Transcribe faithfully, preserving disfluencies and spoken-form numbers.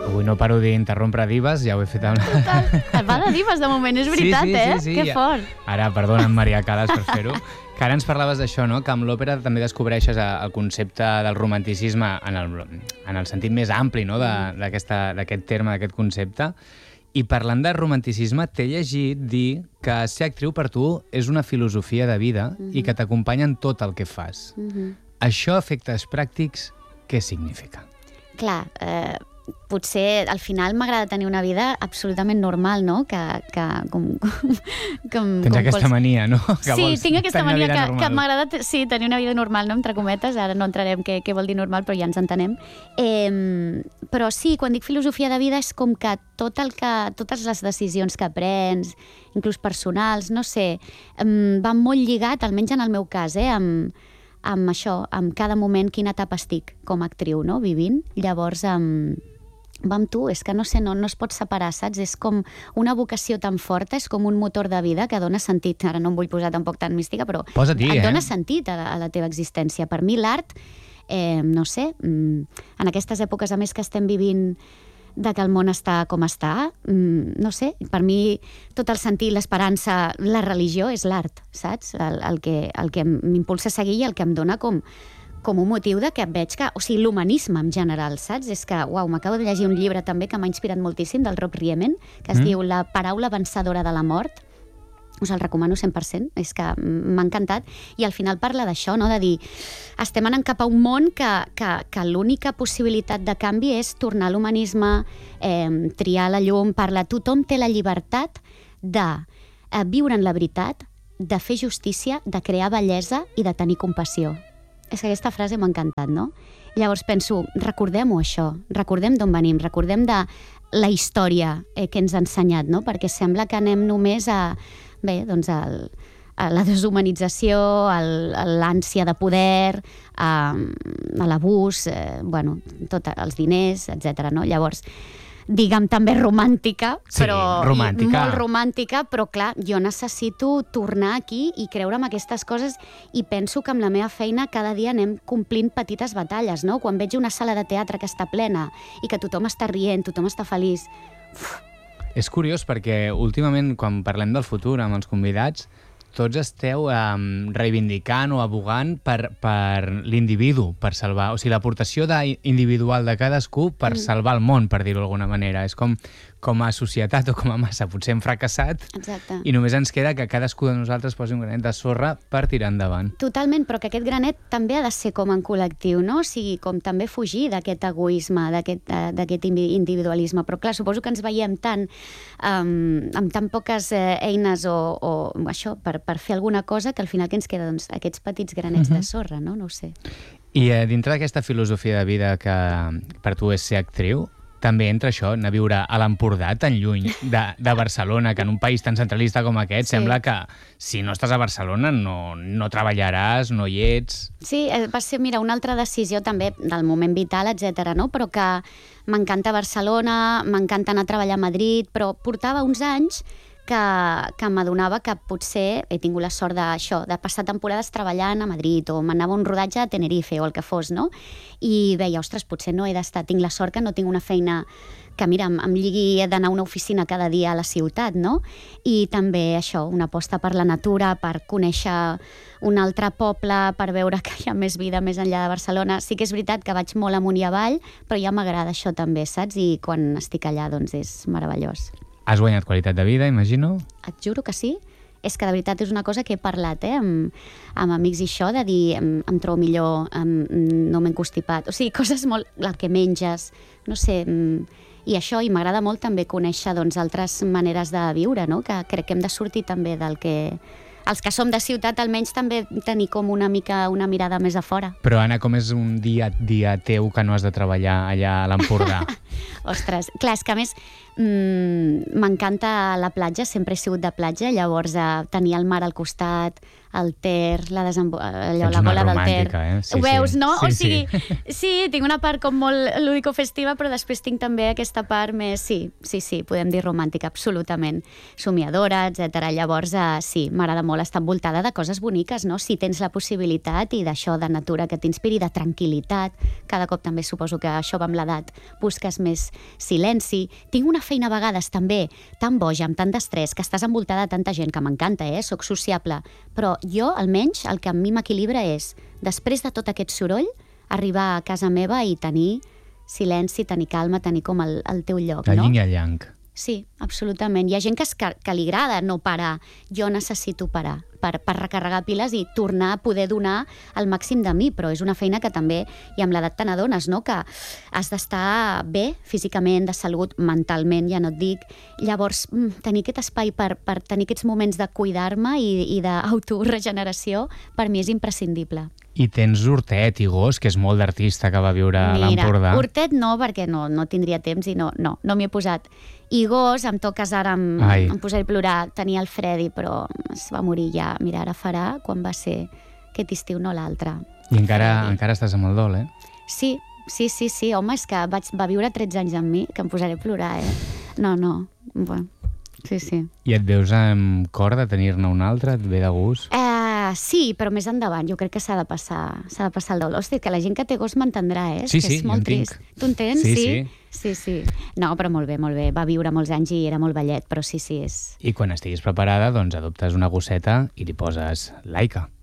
Avui no paro d'interrompre divas, ja ho he fet amb... Total. Et va de divas de moment, és veritat, sí, sí, eh? Sí, sí, que ja. fort. Ara, perdona'm, Maria Calas, per fer-ho. Que ara ens parlaves d'això, no? Que amb l'òpera també descobreixes el concepte del romanticisme en el, en el sentit més ampli, no? d'aquest terme, d'aquest concepte. I parlant de romanticisme, t'he llegit dir que ser actriu per tu és una filosofia de vida mm-hmm. i que t'acompanya en tot el que fas. Mm-hmm. Això, a efectes pràctics, què significa? Clar, eh, potser al final m'agrada tenir una vida absolutament normal, no? Que, que, com, com, Tens com aquesta pots... mania, no? Que sí, tinc aquesta mania que, que m'agrada sí, tenir una vida normal, no? Entre cometes, ara no entrarem què, què vol dir normal, però ja ens entenem. Eh, però sí, quan dic filosofia de vida és com que tot el que, totes les decisions que prens, inclús personals, no sé, eh, van molt lligat, almenys en el meu cas, eh, amb, amb això, amb cada moment quina etapa estic com a actriu, no? Vivint. Llavors, amb, amb tu, és que no sé, no, no es pot separar, saps? És com una vocació tan forta, és com un motor de vida que dona sentit. Ara no em vull posar tampoc tan mística, però Posa-t'hi, et dona eh? sentit a la, a la teva existència. Per mi l'art, eh, no sé, en aquestes èpoques a més que estem vivint de que el món està com està, no sé, per mi tot el sentit, l'esperança, la religió és l'art, saps? El, el que, el que m'impulsa a seguir i el que em dona com, com un motiu de que veig que... O sigui, l'humanisme en general, saps? És que, uau, m'acabo de llegir un llibre també que m'ha inspirat moltíssim, del Rob Riemen, que es mm. diu La paraula vencedora de la mort. Us el recomano cent per cent, és que m'ha encantat, i al final parla d'això, no? De dir, estem anant cap a un món que, que, que l'única possibilitat de canvi és tornar a l'humanisme, eh, triar la llum, parla, tothom té la llibertat de eh, viure en la veritat, de fer justícia, de crear bellesa i de tenir compassió. És que aquesta frase m'ha encantat, no? Llavors penso, recordem-ho això, recordem d'on venim, recordem de la història eh, que ens ha ensenyat, no? Perquè sembla que anem només a... Bé, doncs el, a la deshumanització, l'ànsia de poder, a, a l'abús, eh, bueno, tot, els diners, etcètera. No? Llavors, digue'm també romàntica, sí, però romàntica. molt romàntica, però clar, jo necessito tornar aquí i creure en aquestes coses, i penso que amb la meva feina cada dia anem complint petites batalles, no? Quan veig una sala de teatre que està plena i que tothom està rient, tothom està feliç... Uf. És curiós perquè últimament, quan parlem del futur amb els convidats, tots esteu um, reivindicant o abogant per, per l'individu, per salvar... O sigui, l'aportació individual de cadascú per mm. salvar el món, per dir-ho d'alguna manera. És com, com a societat o com a massa potser hem fracassat. Exacte. I només ens queda que cadascú de nosaltres posi un granet de sorra per tirar endavant. Totalment, però que aquest granet també ha de ser com en col·lectiu, no? O sigui, com també fugir d'aquest egoisme, d'aquest individualisme. Però clar, suposo que ens veiem tant um, amb tan poques eh, eines o, o això, per, per fer alguna cosa, que al final que ens queda, doncs, aquests petits granets uh-huh. de sorra, no? No ho sé. I eh, dintre d'aquesta filosofia de vida que per tu és ser actriu, també entra això, anar a viure a l'Empordà tan lluny de, de Barcelona, que en un país tan centralista com aquest sí. Sembla que si no estàs a Barcelona no, no treballaràs, no hi ets... Sí, va ser, mira, una altra decisió també del moment vital, etcètera, no? Però que m'encanta Barcelona, m'encanta anar a treballar a Madrid, però portava uns anys que, que m'adonava que potser he tingut la sort d'això, de passar temporades treballant a Madrid, o m'anava a un rodatge a Tenerife o el que fos, no? I veia, ostres, potser no he d'estar, tinc la sort que no tinc una feina que, mira, em, em lligui d'anar a una oficina cada dia a la ciutat, no? I també això, una aposta per la natura, per conèixer un altre poble, per veure que hi ha més vida més enllà de Barcelona. Sí que és veritat que vaig molt amunt i avall, però ja m'agrada això també, saps? I quan estic allà, doncs, és meravellós. Has guanyat qualitat de vida, imagino? Et juro que sí. És que de veritat és una cosa que he parlat eh, amb, amb amics i això, de dir em, em trobo millor, em, no m'he constipat. O sigui, coses molt... el que menges, no sé... I això, i m'agrada molt també conèixer doncs, altres maneres de viure, no? Que crec que hem de sortir també del que... Els que som de ciutat, almenys també tenir com una mica una mirada més a fora. Però, Anna, com és un dia dia teu que no has de treballar allà a l'Empordà? Ostres, clar, és que a més mmm, m'encanta la platja, sempre he sigut de platja, llavors eh, tenir el mar al costat, el Ter, la, desembo... allò, Ets la una gola del Ter. romàntica, eh? Sí, Ho veus, sí. no? Sí, o sigui, sí. sí, tinc una part com molt lúdico-festiva, però després tinc també aquesta part més, sí, sí, sí, podem dir romàntica, absolutament. Somiadora, etcètera. Llavors, eh, sí, m'agrada molt estar envoltada de coses boniques, no? Si tens la possibilitat i d'això, de natura que t'inspiri, de tranquil·litat. Cada cop també suposo que això va amb l'edat, busques més silenci. Tinc una feina a vegades també tan boja, amb tant d'estrès, que estàs envoltada de tanta gent, que m'encanta, eh? Soc sociable. Però jo, almenys, el que a mi m'equilibra és, després de tot aquest soroll, arribar a casa meva i tenir silenci, tenir calma, tenir com el, el teu lloc, El no? yin i el yang. Sí, absolutament. Hi ha gent que, es, que, que li agrada no parar. Jo necessito parar per, per recarregar piles i tornar a poder donar el màxim de mi, però és una feina que també, i amb l'edat te n'adones, no? Que has d'estar bé físicament, de salut, mentalment, ja no et dic. Llavors, tenir aquest espai per, per tenir aquests moments de cuidar-me i, i d'autoregeneració, per mi és imprescindible. I tens hortet i gos, que és molt d'artista que va viure a l'Empordà. Mira, hortet no, perquè no, no tindria temps i no, no, no m'hi he posat. I gos, em toques ara, em, em posaré a plorar. Tenia el Freddy, però es va morir ja. Mira, ara farà quan va ser aquest estiu, no l'altre. I encara, encara estàs amb el dol, eh? Sí, sí, sí, sí. Home, és que vaig, va viure tretze anys amb mi, que em posaré a plorar, eh? No, no. Bueno, sí, sí. I et veus amb cor de tenir-ne un altre? Et ve de gust? Eh, sí, però més endavant. Jo crec que s'ha de passar s'ha de passar el dol. Hosti, que la gent que té gos m'entendrà, eh? Sí, que sí, és molt jo en trist. tinc. Tu en tens? Sí, sí, sí. Sí, sí. No, però molt bé, molt bé. Va viure molts anys i era molt vellet, però sí, sí, és... I quan estiguis preparada, doncs adoptes una gosseta i li poses Laika.